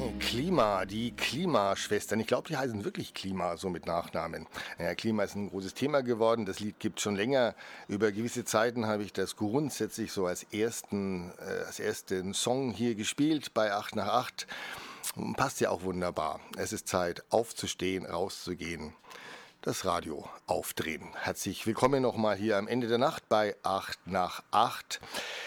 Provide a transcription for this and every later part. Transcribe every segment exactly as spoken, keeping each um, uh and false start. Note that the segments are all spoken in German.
Klima, die Klimaschwestern. Ich glaube, die heißen wirklich Klima, so mit Nachnamen. Naja, Klima ist ein großes Thema geworden. Das Lied gibt es schon länger. Über gewisse Zeiten habe ich das grundsätzlich so als ersten, äh, als ersten Song hier gespielt bei acht nach acht. Passt ja auch wunderbar. Es ist Zeit, aufzustehen, rauszugehen. Das Radio aufdrehen. Herzlich willkommen nochmal hier am Ende der Nacht bei acht nach acht.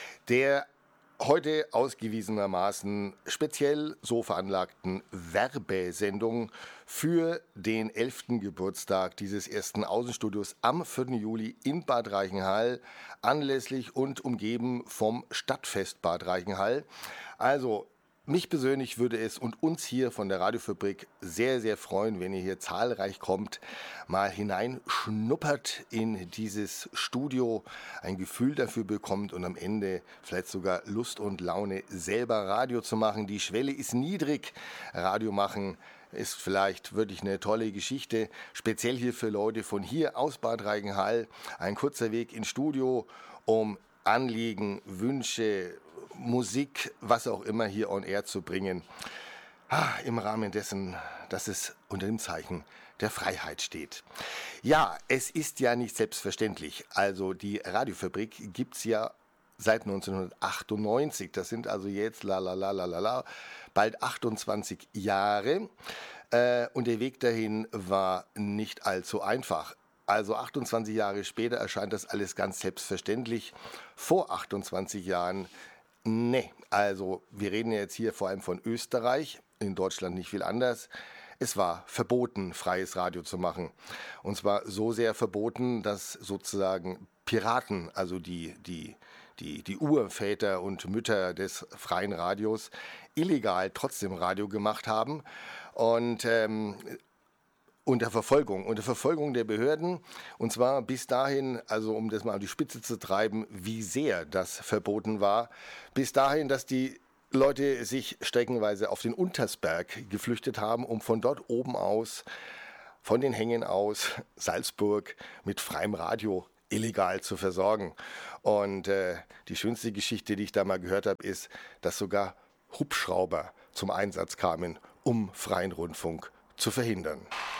Der heute ausgewiesenermaßen speziell so veranlagten Werbesendung für den elften Geburtstag dieses ersten Außenstudios am vierten Juli in Bad Reichenhall, anlässlich und umgeben vom Stadtfest Bad Reichenhall. Also mich persönlich würde es und uns hier von der Radiofabrik sehr, sehr freuen, wenn ihr hier zahlreich kommt, mal hineinschnuppert in dieses Studio, ein Gefühl dafür bekommt und am Ende vielleicht sogar Lust und Laune, selber Radio zu machen. Die Schwelle ist niedrig. Radio machen ist vielleicht wirklich eine tolle Geschichte, speziell hier für Leute von hier aus Bad Reichenhall. Ein kurzer Weg ins Studio, um Anliegen, Wünsche, Musik, was auch immer hier on air zu bringen, ah, im Rahmen dessen, dass es unter dem Zeichen der Freiheit steht. Ja, es ist ja nicht selbstverständlich. Also die Radiofabrik gibt es ja seit neunzehnhundertachtundneunzig. Das sind also jetzt la la la la la la bald achtundzwanzig Jahre. Äh, und der Weg dahin war nicht allzu einfach. Also achtundzwanzig Jahre später erscheint das alles ganz selbstverständlich. Vor achtundzwanzig Jahren, nee, also wir reden jetzt hier vor allem von Österreich, in Deutschland nicht viel anders. Es war verboten, freies Radio zu machen. Und zwar so sehr verboten, dass sozusagen Piraten, also die, die, die, die Urväter und Mütter des freien Radios, illegal trotzdem Radio gemacht haben. Und ähm, Unter Verfolgung, unter Verfolgung der Behörden, und zwar bis dahin, also um das mal auf die Spitze zu treiben, wie sehr das verboten war, bis dahin, dass die Leute sich streckenweise auf den Untersberg geflüchtet haben, um von dort oben aus, von den Hängen aus, Salzburg mit freiem Radio illegal zu versorgen. Und äh, die schönste Geschichte, die ich da mal gehört habe, ist, dass sogar Hubschrauber zum Einsatz kamen, um freien Rundfunk zu verhindern.